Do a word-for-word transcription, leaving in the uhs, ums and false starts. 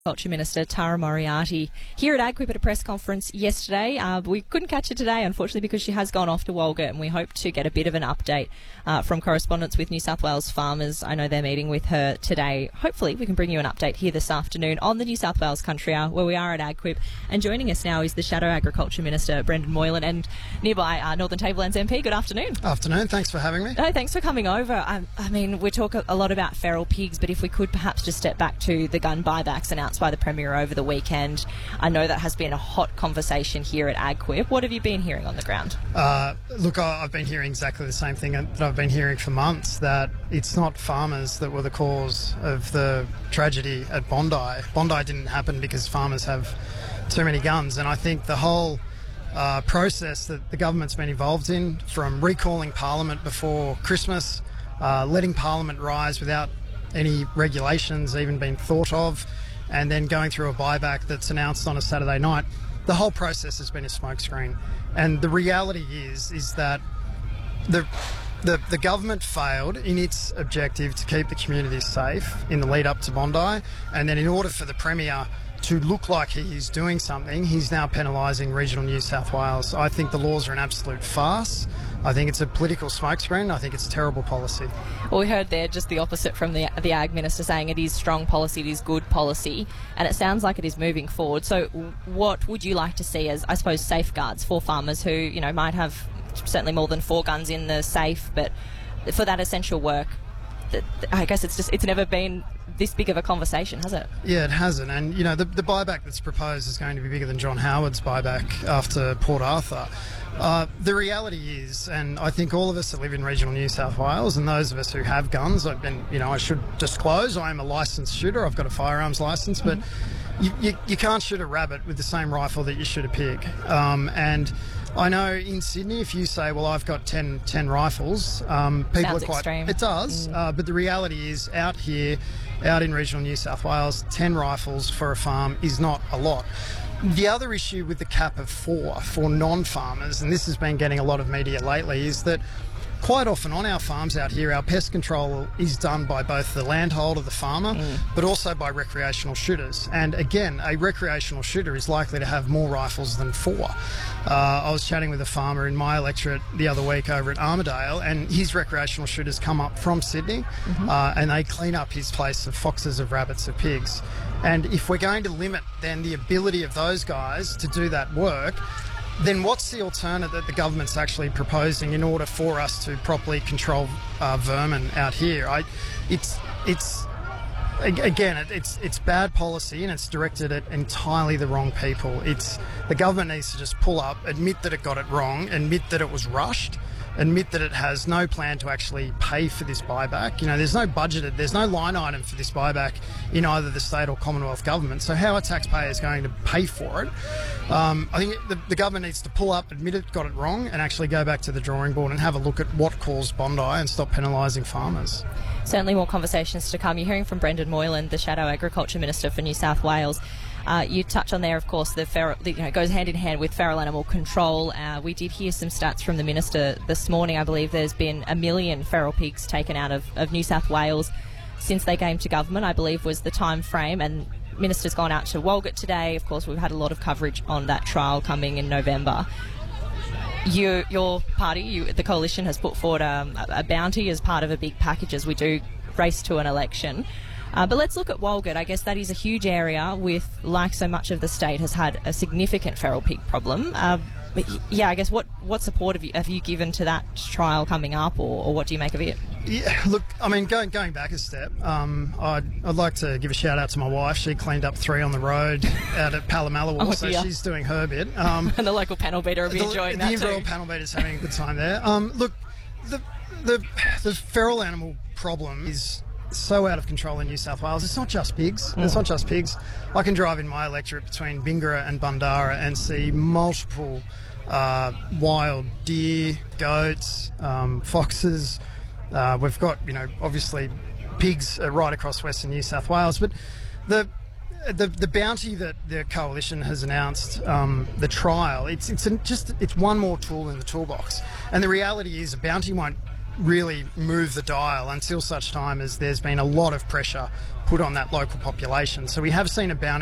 Agriculture Minister Tara Moriarty here at AgQuip at a press conference yesterday. Uh, we couldn't catch her today, unfortunately, because she has gone off to Walgett, and we hope to get a bit of an update uh, from correspondents with New South Wales farmers. I know they're meeting with her today. Hopefully we can bring you an update here this afternoon on the New South Wales Country Hour, where we are at AgQuip. And joining us now is the Shadow Agriculture Minister, Brendan Moylan, and nearby uh, Northern Tablelands M P. Good afternoon. Afternoon. Thanks for having me. No, thanks for coming over. I, I mean, we talk a, a lot about feral pigs, but if we could perhaps just step back to the gun buybacks announced by the Premier over the weekend. I know that has been a hot conversation here at AgQuip. What have you been hearing on the ground? Uh, look, I've been hearing exactly the same thing that I've been hearing for months, that it's not farmers that were the cause of the tragedy at Bondi. Bondi didn't happen because farmers have too many guns, and I think the whole uh, process that the government's been involved in, from recalling Parliament before Christmas, uh, letting Parliament rise without any regulations even being thought of, and then going through a buyback that's announced on a Saturday night, the whole process has been a smokescreen. And the reality is, is that the, the the government failed in its objective to keep the communities safe in the lead up to Bondi, and then in order for the Premier to look like he's doing something, he's now penalising regional New South Wales. I think the laws are an absolute farce. I think it's a political smokescreen. I think it's terrible policy. Well, we heard there just the opposite from the the Ag Minister, saying it is strong policy, it is good policy, and it sounds like it is moving forward. So what would you like to see as, I suppose, safeguards for farmers who, you know, might have certainly more than four guns in the safe, but for that essential work, I guess it's just it's never been this big of a conversation, has it? Yeah, it hasn't. And, you know, the, the buyback that's proposed is going to be bigger than John Howard's buyback after Port Arthur. Uh, the reality is, and I think all of us that live in regional New South Wales, and those of us who have guns, I've been, you know, I should disclose, I am a licensed shooter. I've got a firearms license, but mm-hmm. you, you, you can't shoot a rabbit with the same rifle that you shoot a pig. Um, and I know in Sydney, if you say, well, I've got ten, ten rifles, um, people Sounds are quite... extreme. It does, mm. uh, but the reality is, out here, out in regional New South Wales, ten rifles for a farm is not a lot. The other issue with the cap of four for non-farmers, and this has been getting a lot of media lately, is that quite often on our farms out here, our pest control is done by both the landholder, the farmer, mm. but also by recreational shooters. And again, a recreational shooter is likely to have more rifles than four. Uh, I was chatting with a farmer in my electorate the other week over at Armidale, and his recreational shooters come up from Sydney, mm-hmm. uh, and they clean up his place of foxes, of rabbits, of pigs. And if we're going to limit then the ability of those guys to do that work, then what's the alternative that the government's actually proposing in order for us to properly control uh, vermin out here? I, it's it's again, it, it's it's bad policy, and it's directed at entirely the wrong people. It's the government needs to just pull up, admit that it got it wrong, admit that it was rushed, admit that it has no plan to actually pay for this buyback. You know, there's no budgeted, there's no line item for this buyback in either the state or Commonwealth government. So how are taxpayers going to pay for it? Um, I think the, the government needs to pull up, admit it got it wrong, and actually go back to the drawing board and have a look at what caused Bondi and stop penalising farmers. Certainly more conversations to come. You're hearing from Brendan Moylan, the Shadow Agriculture Minister for New South Wales. Uh, you touch on there, of course, the feral, the, you know, it goes hand in hand with feral animal control. Uh, we did hear some stats from the Minister this morning. I believe there's been a million feral pigs taken out of, of New South Wales since they came to government, I believe was the time frame. And Minister's gone out to Walgett today. Of course, we've had a lot of coverage on that trial coming in November. You, your party, you, the Coalition, has put forward um, a, a bounty as part of a big package as we do race to an election. Uh, but let's look at Walgett. I guess that is a huge area with, like so much of the state, has had a significant feral pig problem. Uh, but yeah, I guess what, what support have you, have you given to that trial coming up, or, or what do you make of it? Yeah, look, I mean, going going back a step, um, I'd, I'd like to give a shout out to my wife. She cleaned up three on the road out at Pallamallawal, oh, so she's doing her bit. Um, and the local panel beater will be the, enjoying the that too. The overall panel beater's having a good time there. Um, look, the, the the feral animal problem is so out of control in New South Wales. It's not just pigs. Mm. It's not just pigs. I can drive in my electorate between Bingara and Bundara and see multiple uh, wild deer, goats, um, foxes. Uh, we've got, you know, obviously pigs uh, right across Western New South Wales. But the the, the bounty that the Coalition has announced, um, the trial, it's it's an, just it's one more tool in the toolbox. And the reality is, a bounty won't really move the dial until such time as there's been a lot of pressure put on that local population. So we have seen a bounty